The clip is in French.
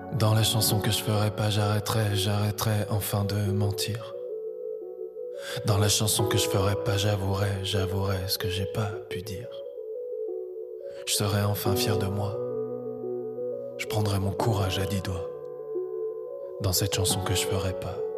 Dans les chansons que je ferai pas, j'arrêterai enfin de mentir. Dans la chanson que je ferai pas, j'avouerai ce que j'ai pas pu dire. Je serai enfin fier de moi. Je prendrai mon courage à 10 doigts. Dans cette chanson que je ferai pas.